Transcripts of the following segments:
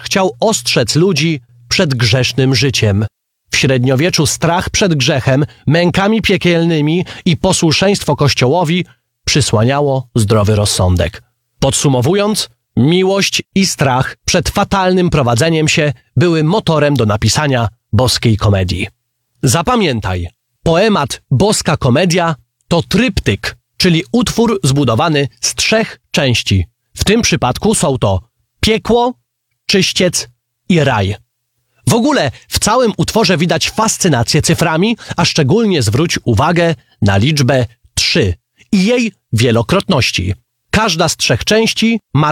chciał ostrzec ludzi przed grzesznym życiem. W średniowieczu strach przed grzechem, mękami piekielnymi i posłuszeństwo Kościołowi przysłaniało zdrowy rozsądek. Podsumowując, miłość i strach przed fatalnym prowadzeniem się były motorem do napisania boskiej komedii. Zapamiętaj, poemat Boska Komedia to tryptyk, czyli utwór zbudowany z 3 części. W tym przypadku są to piekło, czyściec i raj. W ogóle w całym utworze widać fascynację cyframi, a szczególnie zwróć uwagę na liczbę 3 i jej wielokrotności. Każda z 3 części ma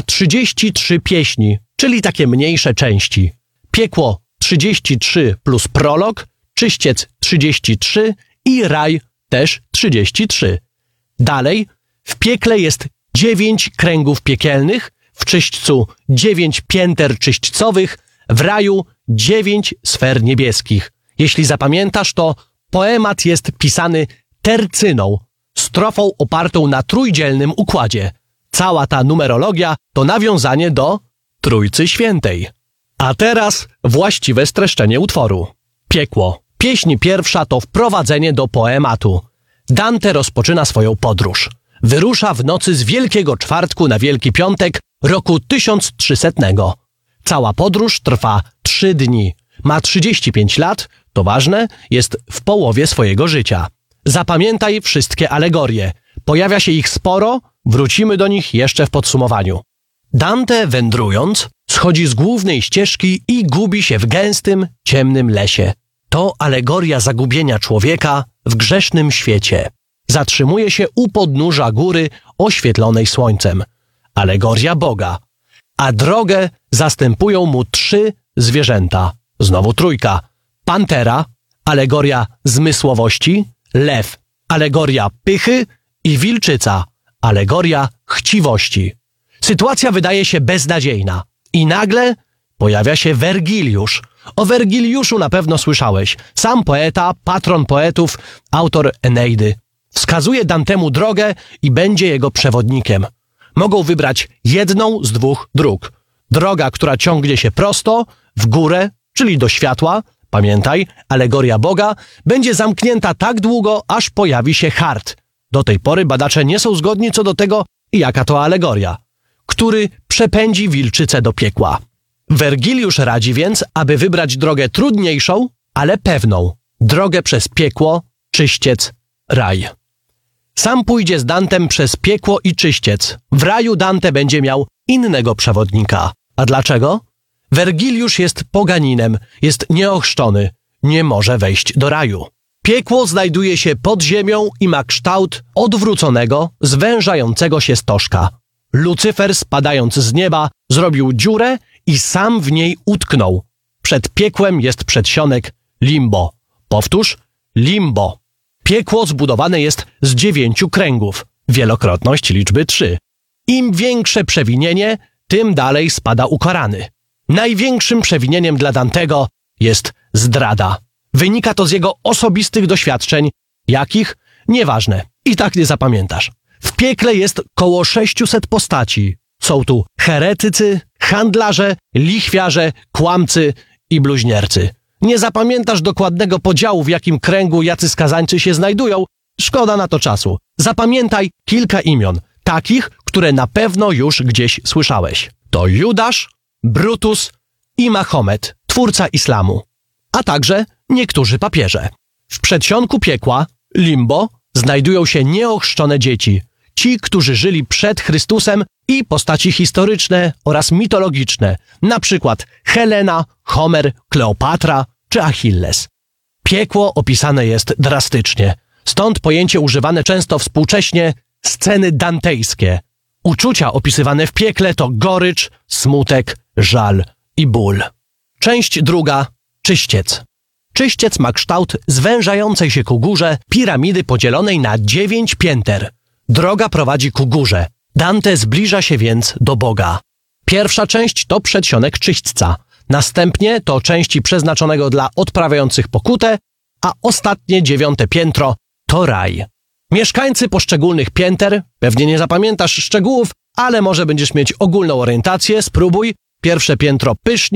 33 pieśni, czyli takie mniejsze części. Piekło 33 plus prolog, czyściec 33 i raj też 33. Dalej, w piekle jest 9 kręgów piekielnych, w czyśćcu 9 pięter czyśćcowych, w raju 9 sfer niebieskich. Jeśli zapamiętasz, to poemat jest pisany tercyną, strofą opartą na trójdzielnym układzie. Cała ta numerologia to nawiązanie do Trójcy Świętej. A teraz właściwe streszczenie utworu. Piekło. Pieśń pierwsza to wprowadzenie do poematu. Dante rozpoczyna swoją podróż. Wyrusza w nocy z Wielkiego Czwartku na Wielki Piątek roku 1300. Cała podróż trwa 3 dni. Ma 35 lat, to ważne, jest w połowie swojego życia. Zapamiętaj wszystkie alegorie. Pojawia się ich sporo, wrócimy do nich jeszcze w podsumowaniu. Dante, wędrując, schodzi z głównej ścieżki i gubi się w gęstym, ciemnym lesie. To alegoria zagubienia człowieka w grzesznym świecie. Zatrzymuje się u podnóża góry oświetlonej słońcem. Alegoria Boga. A drogę zastępują mu 3 zwierzęta. Znowu trójka. Pantera, alegoria zmysłowości, lew, alegoria pychy i wilczyca, alegoria chciwości. Sytuacja wydaje się beznadziejna. I nagle pojawia się Wergiliusz. O Wergiliuszu na pewno słyszałeś. Sam poeta, patron poetów, autor Eneidy. Wskazuje Dantemu drogę i będzie jego przewodnikiem. Mogą wybrać jedną z 2 dróg. Droga, która ciągnie się prosto, w górę, czyli do światła. Pamiętaj, alegoria Boga będzie zamknięta tak długo, aż pojawi się Chart. Do tej pory badacze nie są zgodni co do tego, jaka to alegoria, który przepędzi wilczycę do piekła. Wergiliusz radzi więc, aby wybrać drogę trudniejszą, ale pewną. Drogę przez piekło, czyściec, raj. Sam pójdzie z Dantem przez piekło i czyściec. W raju Dante będzie miał innego przewodnika. A dlaczego? Wergiliusz jest poganinem, jest nieochrzczony, nie może wejść do raju. Piekło znajduje się pod ziemią i ma kształt odwróconego, zwężającego się stożka. Lucyfer, spadając z nieba, zrobił dziurę i sam w niej utknął. Przed piekłem jest przedsionek limbo. Powtórz, limbo. Piekło zbudowane jest z 9 kręgów, wielokrotność liczby 3. Im większe przewinienie, tym dalej spada ukarany. Największym przewinieniem dla Dantego jest zdrada. Wynika to z jego osobistych doświadczeń, jakich? Nieważne, i tak nie zapamiętasz. W piekle jest koło 600 postaci. Są tu heretycy, handlarze, lichwiarze, kłamcy i bluźniercy. Nie zapamiętasz dokładnego podziału, w jakim kręgu jacy skazańcy się znajdują. Szkoda na to czasu. Zapamiętaj kilka imion, takich, które na pewno już gdzieś słyszałeś. To Judasz, Brutus i Mahomet, twórca islamu, a także niektórzy papieże. W przedsionku piekła, limbo, znajdują się nieochrzczone dzieci, ci, którzy żyli przed Chrystusem i postaci historyczne oraz mitologiczne, na przykład Helena, Homer, Kleopatra czy Achilles. Piekło opisane jest drastycznie, stąd pojęcie używane często współcześnie sceny dantejskie. Uczucia opisywane w piekle to gorycz, smutek, żal i ból. Część druga. Czyściec. Czyściec ma kształt zwężającej się ku górze piramidy podzielonej na 9 pięter. Droga prowadzi ku górze. Dante zbliża się więc do Boga. Pierwsza część to przedsionek czyśćca. Następnie to części przeznaczonego dla odprawiających pokutę, a ostatnie 9 piętro to raj. Mieszkańcy poszczególnych pięter, pewnie nie zapamiętasz szczegółów, ale może będziesz mieć ogólną orientację, spróbuj. Pierwsze piętro pyszni,